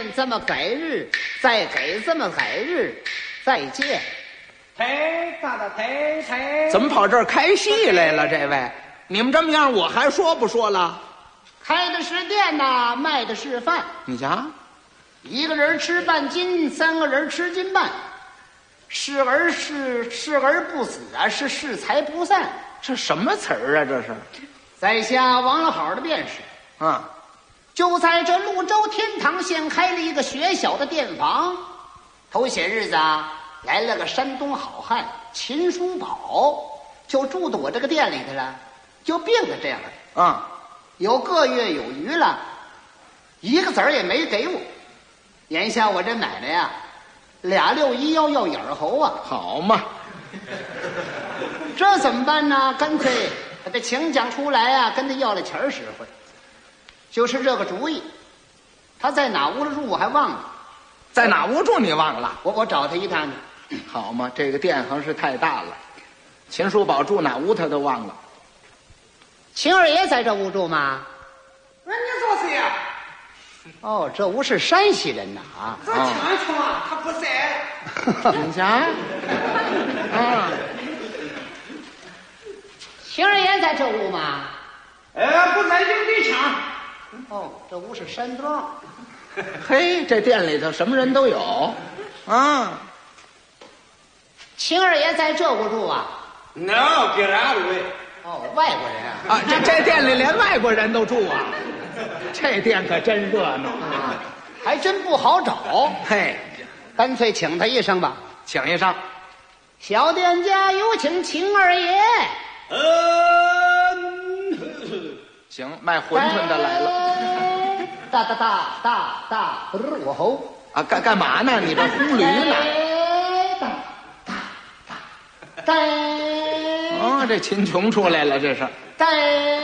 这么改日，再给这么改日，再见。 怎么跑这儿开戏来了？这位，你们这么样，我还说不说了？ 开的是店呐，卖的是饭。 你瞧， 一个人吃半斤，三个人吃斤半。视而不死啊，是视财不散。 这什么词儿啊？这是， 在下王老好的便是。就在这潞州天堂县开了一个学小的店房。头些日子啊，来了个山东好汉秦叔宝，就住到我这个店里头了，就病在这样了。有个月有余了，一个子儿也没给我。眼下我这买卖呀，261要眼猴啊。 好嘛， 这怎么办呢？干脆把这请将出来啊，跟他要了钱使唤。就是这个主意。他在哪屋里住我还忘了。 在哪屋住你忘了？ 我找他一趟去。 好嘛，这个店行是太大了，秦叔宝住哪屋他都忘了。 秦二爷在这屋住吗？ 那你说谁呀？ 哦，这屋是山西人呐啊！ 这听听啊，他不在。 你瞧， 秦二爷在这屋吗？ 不在营地墙。 哦，这屋是山庄。 嘿，这店里头什么人都有啊。 秦二爷在这屋住啊？ 那给俺的喂。 哦，外国人啊！ 这店里连外国人都住啊，这店可真热闹啊，还真不好找。 嘿， 干脆请他一声吧。 请一声。 小店家有请秦二爷。 行，卖馄饨的来了。 我吼啊，干嘛呢？你这轰驴呢？这秦琼出来了，这是。